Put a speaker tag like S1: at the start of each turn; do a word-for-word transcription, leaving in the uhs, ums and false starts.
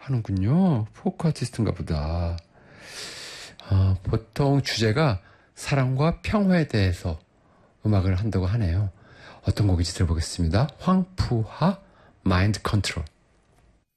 S1: 하는군요. 포크 아티스트인가 보다. 아, 보통 주제가 사랑과 평화에 대해서 음악을 한다고 하네요. 어떤 곡인지 들어보겠습니다. 황푸하 마인드 컨트롤.